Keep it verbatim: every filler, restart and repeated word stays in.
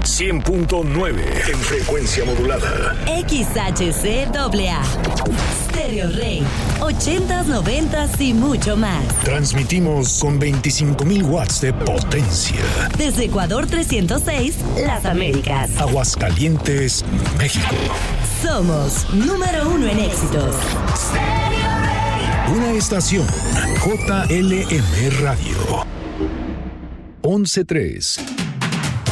cien punto nueve en frecuencia modulada. X H C A A. Stereo Rey. ochentas, noventas y mucho más. Transmitimos con veinticinco mil watts de potencia. Desde Ecuador trescientos seis, Las Américas. Aguascalientes, México. Somos número uno en éxitos. Stereo Rey. Una estación J L M Radio. once tres.